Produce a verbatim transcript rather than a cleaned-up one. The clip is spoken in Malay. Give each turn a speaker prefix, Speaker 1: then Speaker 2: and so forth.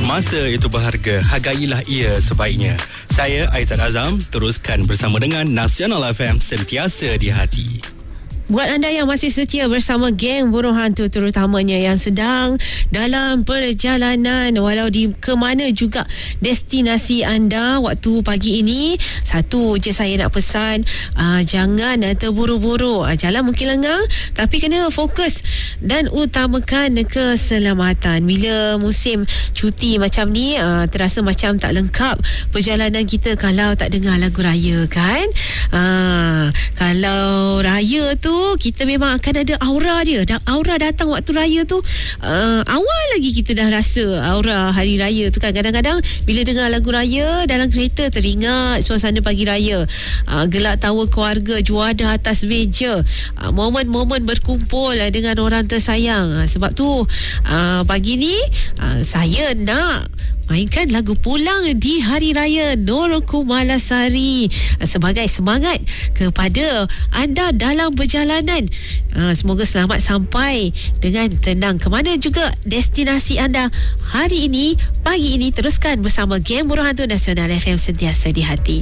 Speaker 1: Masa itu berharga, hargailah ia sebaiknya. Saya Aizat Azam, teruskan bersama dengan Nasional F M, sentiasa di hati.
Speaker 2: Buat anda yang masih setia bersama geng Burung Hantu, terutamanya yang sedang dalam perjalanan walau di ke mana juga destinasi anda waktu pagi ini, satu je saya nak pesan, aa, jangan aa, terburu-buru. Aa, jalan mungkin lengang tapi kena fokus dan utamakan keselamatan. Bila musim cuti macam ni, aa, terasa macam tak lengkap perjalanan kita kalau tak dengar lagu raya kan. Aa, kalau raya tu kita memang akan ada aura dia. Dan aura datang waktu raya tu, uh, awal lagi kita dah rasa aura hari raya tu kan. Kadang-kadang bila dengar lagu raya dalam kereta, teringat suasana pagi raya, uh, gelak tawa keluarga, juada atas meja, uh, momen-momen berkumpul uh, dengan orang tersayang. Uh, sebab tu uh, pagi ni uh, saya nak mainkan lagu Pulang di Hari Raya Nor Kumalasari sebagai semangat kepada anda dalam perjalanan. Ha, semoga selamat sampai dengan tenang ke mana juga destinasi anda hari ini, pagi ini. Teruskan bersama geng Burung Hantu Nasional F M, sentiasa di hati.